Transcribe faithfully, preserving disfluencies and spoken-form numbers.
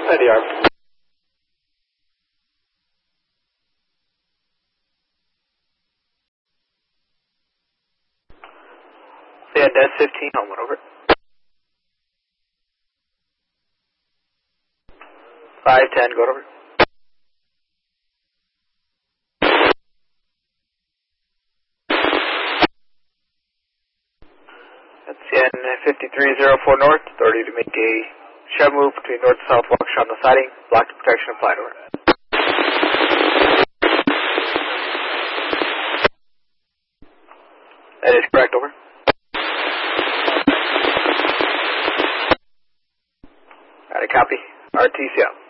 ninety yard. Yeah, Des fifteen, home one over. five ten, go over. That's N fifty-three oh four north, authority to make a shove move between north and south wash on the siding, block to protection applied, over. That is correct, over. Alright, copy. R T C out.